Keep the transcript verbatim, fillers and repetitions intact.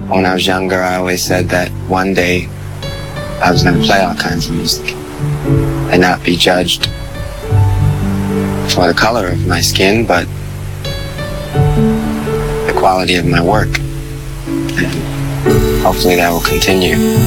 When I was younger, I always said that one day I was going to play all kinds of music and not be judged for the color of my skin, but the quality of my work. And hopefully that will continue.